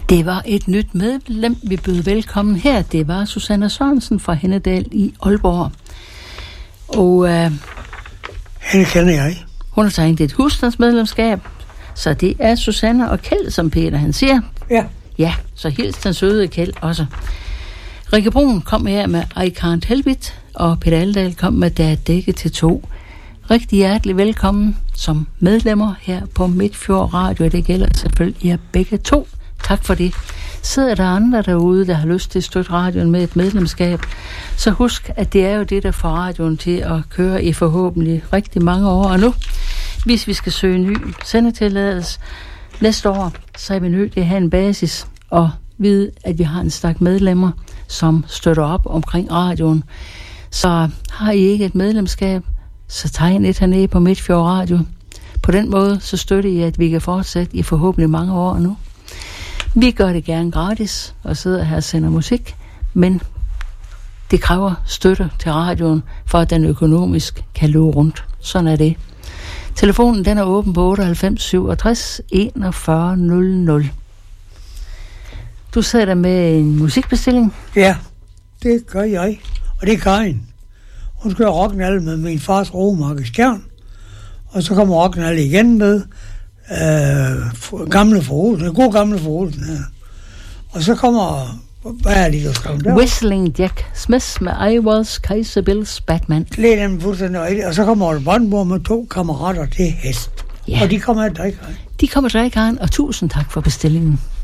Det var et nyt medlem, vi bød velkommen her. Det var Susanne Sørensen fra Hennedal i Aalborg. Og hende kender jeg. Hun har tegnet et husstandsmedlemskab, så det er Susanne og Kjeld, som Peter han siger. Ja. Ja, så hils den søde Kjeld også. Rikke Brun kom her med I Can't Help It, og Peter Aldal kom med Der er dækket til 2. Rigtig hjertelig velkommen som medlemmer her på Midtfjord Radio, og det gælder selvfølgelig jer begge to. Tak for det. Sidder der andre derude, der har lyst til at støtte radioen med et medlemskab, så husk, at det er jo det, der får radioen til at køre i forhåbentlig rigtig mange år. Og nu, hvis vi skal søge ny sendetilladelse næste år, så er vi nødt til at have en basis og vide, at vi har en stak medlemmer, som støtter op omkring radioen. Så har I ikke et medlemskab, så tegn et hernede på Midtfjord Radio. På den måde, så støtter I, at vi kan fortsætte i forhåbentlig mange år nu. Vi gør det gerne gratis og sidder her og sender musik, men det kræver støtte til radioen, for at den økonomisk kan løbe rundt. Sådan er det. Telefonen den er åben på 98 67 41 00. Du sidder der med en musikbestilling? Ja, det gør jeg. Og det er Karin. Hun skal rock'n'all med min fars roemarke Skjern. Og så kommer rock'n'all igen med gamle forholden, god gamle forholden her. Og så kommer, hvad er det, der skrev der? Whistling Jack Smith med I Was Kaiser Bills Batman. Lidt dem fuldstændig rigtigt. Og så kommer Olle Brandenborg med 2 kammerater til hest. Ja. Og de kommer at drikke. De kommer at drikke, og tusind tak for bestillingen.